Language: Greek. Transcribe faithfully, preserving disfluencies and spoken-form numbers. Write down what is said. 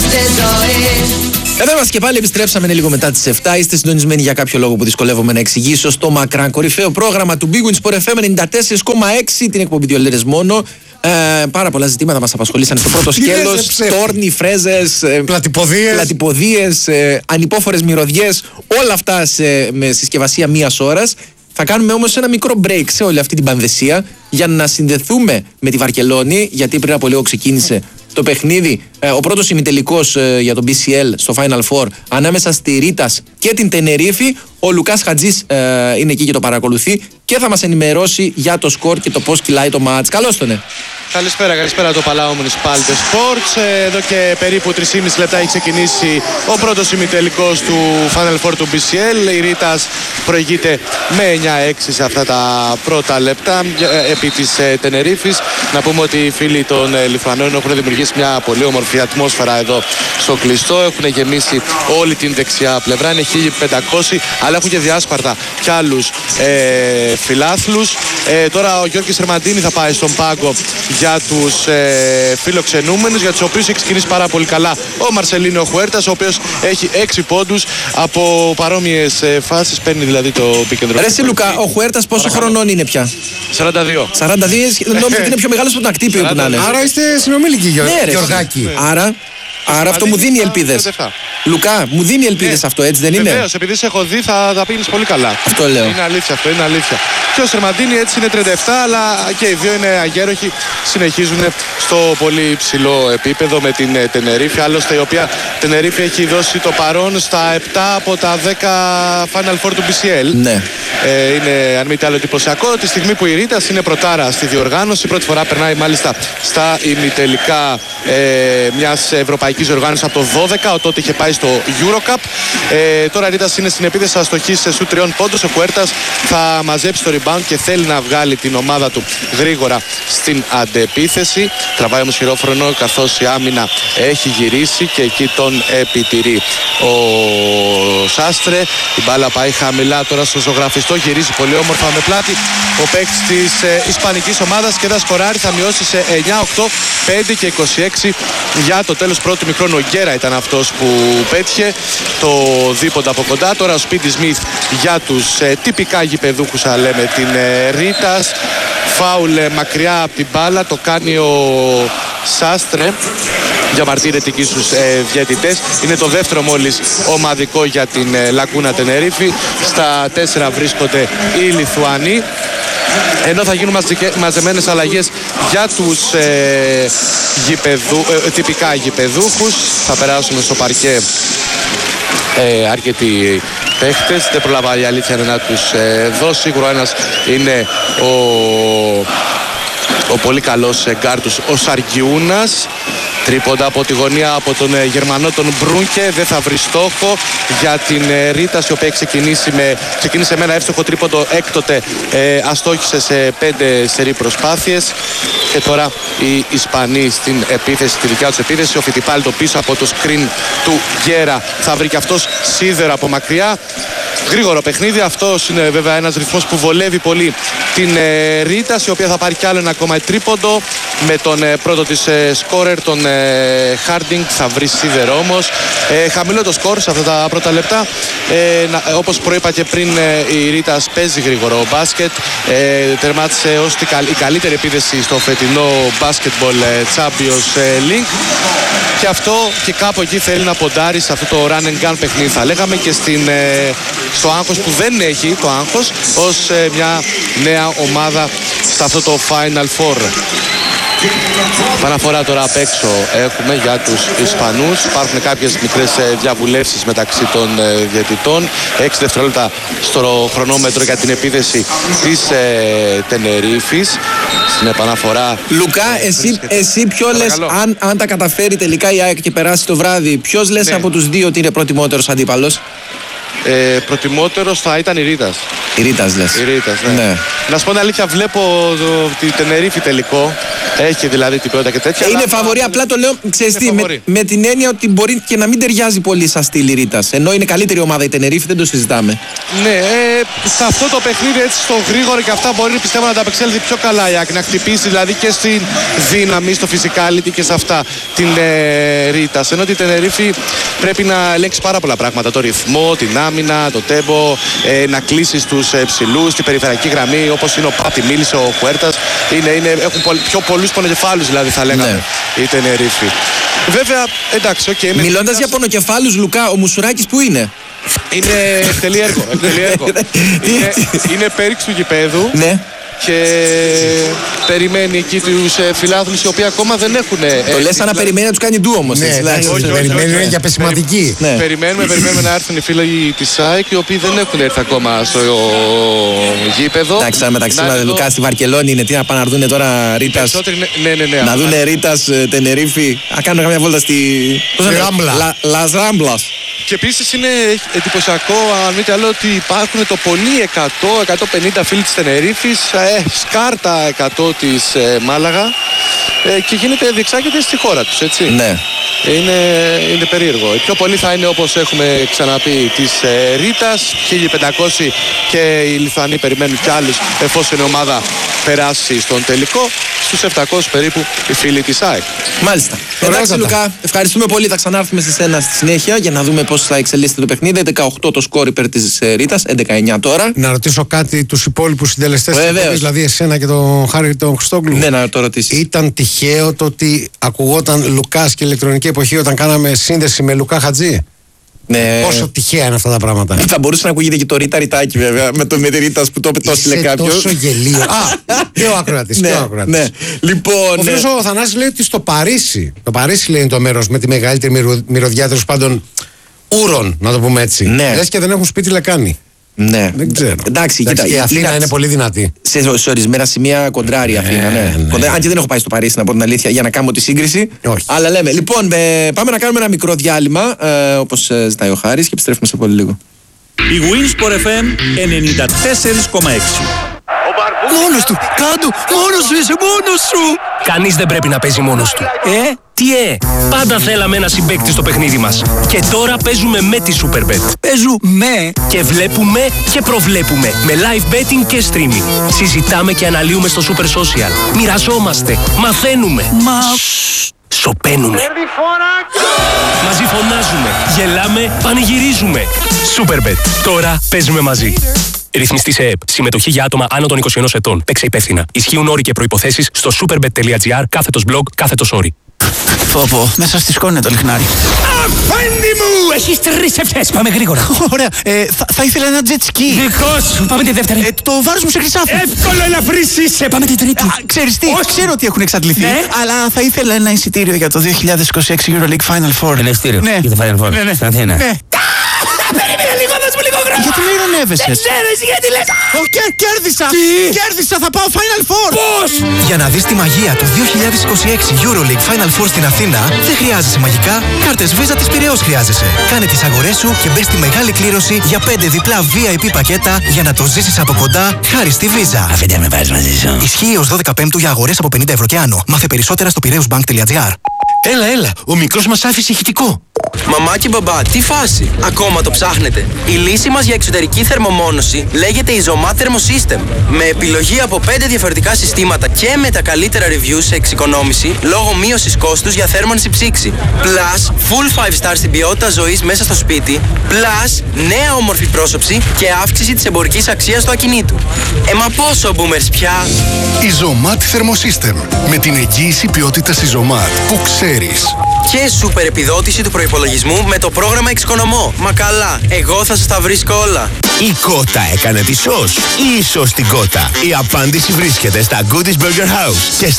Εδώ είμαστε και πάλι, επιστρέψαμε λίγο μετά τις επτά. Είστε συντονισμένοι για κάποιο λόγο που δυσκολεύομαι να εξηγήσω στο μακράν κορυφαίο πρόγραμμα του Big Win Sport εφ εμ ενενήντα τέσσερα κόμμα έξι, την εκπομπή δύο λέρες μόνο. Ε, πάρα πολλά ζητήματα μας απασχολήσαν στο πρώτο σκέλος. Τόρνοι, φρέζες, ε, πλατυποδίες, πλατυποδίες ε, ανυπόφορες μυρωδιές. Όλα αυτά σε, με συσκευασία μίας ώρας. Θα κάνουμε όμως ένα μικρό break σε όλη αυτή την πανδεσία για να συνδεθούμε με τη Βαρκελόνη, γιατί πριν από λίγο ξεκίνησε το παιχνίδι, ε, ο πρώτος ημιτελικός ε, για το μπι σι ελ στο Final Four ανάμεσα στη Ρίτας και την Τενερίφη. Ο Λουκάς Χατζής ε, είναι εκεί και το παρακολουθεί και θα μας ενημερώσει για το σκορ και το πώς κυλάει το μάτς. Καλώς τον, ε. Καλησπέρα, καλησπέρα το Παλάο Municipal de Sports. Εδώ και περίπου τρία και μισό λεπτά έχει ξεκινήσει ο πρώτος ημιτελικός του Final Four του μπι σι ελ. Η Ρίτας προηγείται με εννιά έξι σε αυτά τα πρώτα λεπτά επί της Τενερίφης. Να πούμε ότι οι φίλοι των Λιθουανών έχουν δημιουργήσει μια πολύ όμορφη ατμόσφαιρα εδώ στο κλειστό. Έχουν γεμίσει όλη την δεξιά πλευρά. Είναι χίλια πεντακόσιοι, αλλά έχουν και διάσπαρτα κι άλλους ε, φιλάθλους. Ε, τώρα ο Γιώργης Σερμαντίνη θα πάει στον πάγκο για τους ε, φιλοξενούμενους, για τους οποίους έχει ξεκινήσει πάρα πολύ καλά ο Μαρσελίνο Χουέρτας, ο οποίος έχει έξι πόντους από παρόμοιες ε, φάσεις, παίρνει δηλαδή το επικεντρικό. Ρε εσύ Λουκά, ο Χουέρτας πόσο Παρακαλώ. χρονών είναι πια? σαράντα δύο. σαράντα δύο, νόμιζα ότι είναι πιο μεγάλος από τον Ακτύπιο που να είναι. Άρα είστε συνομήλικοι, Γιώ... Ναι, Γιωργάκη. Άρα, άρα αυτό μου δίνει ελπίδες. Λουκά, μου δίνει ελπίδες αυτό, έτσι δεν είναι? Βεβαίως, επειδή σε έχω δει θα τα πίνεις πολύ καλά. Αυτό λέω. Είναι αλήθεια αυτό, είναι αλήθεια. Και ο Σερμαντίνη έτσι είναι τριάντα επτά, αλλά και οι δύο είναι αγέροχοι. Συνεχίζουν στο πολύ υψηλό επίπεδο με την Τενερίφη. Άλλωστε, η οποία Τενερίφη έχει δώσει το παρόν στα επτά από τα δέκα Final Four του μπι σι ελ. Ναι. Ε, είναι αν μη τι άλλο εντυπωσιακό. Τη στιγμή που η Ρίτας είναι πρωτάρα στη διοργάνωση, πρώτη φορά περνάει μάλιστα στα ημιτελικά ε, μιας ευρωπαϊκής οργάνωσης από το δώδεκα, ο τότε είχε πάει στο Eurocup. Ε, τώρα η Ρίτας είναι στην επίθεση, θα στοχίσει σε σου τριών πόντους. Ο Χουέρτας θα μαζέψει το rebound και θέλει να βγάλει την ομάδα του γρήγορα στην αντεπίθεση. Τραβάει όμως χειρόφρονο καθώς η άμυνα έχει γυρίσει και εκεί τον επιτηρεί ο Σάστρε. Η μπάλα πάει χαμηλά τώρα στο ζωγραφιστό, γυρίζει πολύ όμορφα με πλάτη ο παίκτης της ε, ισπανικής ομάδας και θα σκοράρει, θα μειώσει σε εννιά οκτώ, πέντε και είκοσι έξι για το τέλος πρώτου μικρόνου. Ο Γκέρα ήταν αυτός που πέτυχε το δίποντα από κοντά. Τώρα ο Σπίντι Σμιθ για τους ε, τυπικά γηπεδούχους, θα λέμε, την ε, Ρίτας. Φάουλ ε, μακριά από την μπάλα, το κάνει ο Σάστρε. Διαμαρτύρεται εκεί στους ε, διαιτητές. Είναι το δεύτερο μόλις ομαδικό για την ε, Λακούνα Τενερίφη. Στα τέσσερα βρίσκονται οι Λιθουανοί. Ενώ θα γίνουν μαζεμένες αλλαγές για τους ε, γηπεδού, ε, τυπικά γηπεδούχους. Θα περάσουν στο παρκέ ε, αρκετοί παίχτες. Δεν προλάβα η αλήθεια να τους ε, δω. Σίγουρα ένας είναι ο, ο πολύ καλός γκάρ τους, ο Σαργιούνας. Τρίποντα από τη γωνία από τον Γερμανό, τον Μπρούνκε. Δεν θα βρει στόχο για την Ρίτας, η οποία έχει ξεκινήσει με, ξεκίνησε με ένα εύστοχο τρίποντο. Έκτοτε ε, αστόχησε σε πέντε σερί προσπάθειες. Και τώρα οι Ισπανοί στην επίθεση, τη δικιά τους επίθεση. Ο Φιτιπάλτο πίσω από το screen του Γκέρα θα βρει και αυτός σίδερο από μακριά. Γρήγορο παιχνίδι. Αυτός είναι βέβαια ένας ρυθμός που βολεύει πολύ την ε, Ρίτας, η οποία θα πάρει κι άλλο ένα ακόμα τρίποντο με τον ε, πρώτο της ε, σκόρερ, τον Χάρντινγκ. Θα βρει σίδερο όμως. Ε, χαμηλό το σκορ σε αυτά τα πρώτα λεπτά. Ε, να, όπως προείπα και πριν, ε, η Ρίτας παίζει γρήγορο μπάσκετ. Ε, τερμάτισε ως τη, η καλύτερη επίδεση στο φετινό Basketball Champions League. Και αυτό και κάπου εκεί θέλει να ποντάρει σε αυτό το run and gun παιχνίδι, θα λέγαμε, και στην, ε, στο άγχος που δεν έχει το άγχος ως ε, μια νέα ομάδα σε αυτό το Final Four. Παναφορά τώρα απ' έξω έχουμε για τους Ισπανούς. Υπάρχουν κάποιες μικρές διαβουλεύσεις μεταξύ των διαιτητών. έξι δευτερόλεπτα στο χρονόμετρο για την επίθεση της ε, Τενερίφης. Στην επαναφορά. Λουκά, εσύ, εσύ ποιο λες, αν, αν τα καταφέρει τελικά η ΑΕΚ και περάσει το βράδυ, ποιος λες, ναι, από τους δύο ότι είναι προτιμότερος αντίπαλος? Ε, προτιμότερος θα ήταν η Ρίτας. Η Ρίτας λες? Η Ρίτας, ναι. Ναι. Να σου πω την αλήθεια, βλέπω το, τη Τενερίφη τελικό. Έχει δηλαδή την ποιότητα και τέτοια. Είναι φαβορή, απλά το λέω, ξέρεις τι, με, με την έννοια ότι μπορεί και να μην ταιριάζει πολύ σαν στυλ η Ρίτας. Ενώ είναι καλύτερη ομάδα η Τενερίφη, δεν το συζητάμε. Ναι, ε, σε αυτό το παιχνίδι έτσι στο γρήγορο και αυτά μπορεί πιστεύω να τα απεξέλθει πιο καλά η ΑΕΚ. Να χτυπήσει δηλαδή και στην δύναμη, στο physicality και σε αυτά την ε, Ρίτας. Ενώ η Τενερίφη πρέπει να ελέγξει πάρα πολλά πράγματα. Το ρυθμό, την άμυνα, το τέμπο, ε, να κλείσει στους ε, ψηλούς, την περιφερειακή γραμμή όπως είναι ο Πάτη, μίλησε ο Κουέρτας. Είναι, είναι, έχουν πολ, πιο πολλούς πονοκεφάλους δηλαδή θα λέγαμε ναι. η Τενερίφη. Βέβαια, εντάξει, οκ. Okay, μιλώντας για πονοκεφάλους, Λουκά, ο Μουσουράκης που είναι? Είναι εκτελεί έργο. Εκτελεί έργο. είναι, είναι πέριξ του γηπέδου. Ναι. Και περιμένει εκεί τους ε, φιλάθλους οι οποίοι ακόμα δεν έχουν. Το λες σαν να περιμένει να τους κάνει ντου όμως. Ναι, περιμένουν για πεσηματική. Ναι. Περιμένουμε, περιμένουμε να έρθουν οι φίλοι της ΑΕΚ οι οποίοι δεν έχουν έρθει ακόμα στο γήπεδο. Εντάξει, μεταξύ μας Λουκά στη Βαρκελόνη είναι τι να πάνε να δουν τώρα Ρίτας. Ναι, ναι, ναι. Να δουν Ρίτας, Τενερίφη. Να κάνουν καμιά βόλτα στη Λας Ράμπλας. Και επίσης είναι εντυπωσιακό, αν μη τι άλλο, ότι υπάρχουν το πολύ εκατό με εκατόν πενήντα φίλοι της Τενερίφης, ε, σκάρτα εκατό της ε, Μάλαγα ε, και γίνεται, διεξάγεται στη χώρα τους, έτσι. Ναι. Είναι, είναι περίεργο. Οι πιο πολλοί θα είναι, όπως έχουμε ξαναπεί, της ε, Ρίτας, χίλια πεντακόσιοι, και οι Λιθουανοί περιμένουν κι άλλους εφόσον η ομάδα περάσει στον τελικό. Στους επτακόσιους περίπου οι φίλοι της ΑΕΚ. Μάλιστα. Εντάξει, Λουκά, ευχαριστούμε πολύ. Θα ξανάρθουμε σε σένα στη συνέχεια για να δούμε πώς θα εξελίσσεται το παιχνίδι. δεκαοκτώ το σκόρ υπέρ της Ρίτας, έντεκα εννιά τώρα. Να ρωτήσω κάτι τους υπόλοιπους συντελεστές, δηλαδή εσένα και τον Χάρη τον Χριστόγλου. Ναι, να το ρωτήσεις. Ήταν τυχαίο το ότι ακουγόταν Λουκάς και ηλεκτρονική εποχή όταν κάναμε σύνδεση με Λουκά Χατζή? Ναι. Πόσο τυχαία είναι αυτά τα πράγματα. Θα μπορούσε να ακούγεται και το Ρίτα Ριτάκι βέβαια με το με τη Ρίτας που το έστειλε κάποιος. Τόσο γελίο. Α, και ο ακροατής. Ναι, ναι. Λοιπόν, ο φίλος ο Θανάσης λέει ότι στο Παρίσι, το Παρίσι λέει είναι το μέρος με τη μεγαλύτερη μυρωδιά, τέλος πάντων ούρων, να το πούμε έτσι. Ναι. Λες και δεν έχουν σπίτι λεκάνη. Ναι. Δεν ξέρω. Εντάξει, κοίτα, η Αθήνα είναι, είναι πολύ δυνατή. Σε, σε ορισμένα σημεία κοντράρει η Αθήνα. Ναι, ναι. Ναι. Κοντρά, αν και δεν έχω πάει στο Παρίσι, να πω την αλήθεια, για να κάνω τη σύγκριση. Όχι. Αλλά λέμε. Λοιπόν, ε, πάμε να κάνουμε ένα μικρό διάλειμμα, ε, όπως ε, ζητάει ο Χάρης, και επιστρέφουμε σε πολύ λίγο. Η Winsport εφ εμ ενενήντα τέσσερα κόμμα έξι. Μόνος του, κάτω, μόνος σου, είσαι μόνος σου. Κανείς δεν πρέπει να παίζει μόνος του. Ε, τι ε, πάντα θέλαμε ένα συμπαίκτη στο παιχνίδι μας. Και τώρα παίζουμε με τη Superbet. Παίζουμε και βλέπουμε και προβλέπουμε με live betting και streaming. Συζητάμε και αναλύουμε στο Super Social. Μοιραζόμαστε, μαθαίνουμε. Μα... Σοπαίνουμε. Μαζί φωνάζουμε, γελάμε, πανηγυρίζουμε. Superbet. Τώρα παίζουμε μαζί. Ρυθμιστή σε ΕΕΠ. Συμμετοχή για άτομα άνω των είκοσι ενός ετών. Παίξε υπεύθυνα. Ισχύουν όροι και προϋποθέσεις στο superbet.gr κάθετος blog κάθετος όροι. Πω πω, μέσα στη σκόνη είναι το λιχνάρι. Αφέντη μου! Έχεις τρεις ευχές, πάμε γρήγορα. Ωραία, ε, θα, θα ήθελα ένα jet ski. Δικό σου, πάμε τη δεύτερη. Ε, το βάρος μου σε χρυσάφι. Εύκολο ελαφρύς είσαι, πάμε τη τρίτη. Α, ξέρεις τι, Όχι. ξέρω ότι έχουν εξαντληθεί, Ναι. αλλά θα ήθελα ένα εισιτήριο για το δύο χιλιάδες είκοσι έξι EuroLeague Final Four. Ένα εισιτήριο Ναι. για το Final Four Ναι, ναι. στην Αθήνα. Ναι. Περίμενε λίγο, δώσ' μου λίγο χρόνο. Γιατί με ειρωνεύεσαι? Δεν ξέρω εσύ γιατί λες. Ω, κέρ- κέρδισα! Τι? Κέρδισα, θα πάω Final Four! Πώς! Για να δεις τη μαγεία του δύο χιλιάδες είκοσι έξι EuroLeague Final Four στην Αθήνα, δεν χρειάζεσαι μαγικά, κάρτες Visa της Πειραιώς χρειάζεσαι. Κάνε τις αγορές σου και μπες στη μεγάλη κλήρωση για πέντε διπλά βι άι πι πακέτα για να το ζήσεις από κοντά χάρη στη Visa. Αφέντε με πας μαζί σου. Ισχύει ως δώδεκα Πέμπτου για αγορές από πενήντα ευρώ και άνω. Μάθε περισσότερα στο πειραιώσbank.gr. Έλα, έλα, ο μικρός μας άφησε ηχητικό. Μαμά και μπαμπά, τι φάση! Ακόμα το ψάχνετε? Η λύση μας για εξωτερική θερμομόνωση λέγεται Isomat Thermosystem. Με επιλογή από πέντε διαφορετικά συστήματα και με τα καλύτερα reviews σε εξοικονόμηση λόγω μείωσης κόστους για θέρμανση ψήξη. Plus, full five star στην ποιότητα ζωής μέσα στο σπίτι. Plus, νέα όμορφη πρόσωψη και αύξηση της εμπορικής αξίας του ακινήτου. Ε, μα πόσο boomers πια! Isomat Thermosystem. Με την εγγύηση ποιότητας Isomat που ξέρεις. Και σούπερ επιδότηση του προϋπολογισμού με το πρόγραμμα Εξοικονομώ. Μα καλά, εγώ θα σας τα βρίσκω όλα. Η Κότα έκανε τη σως ή η σως στην Κότα? Η απάντηση βρίσκεται στα Goodies Burger House και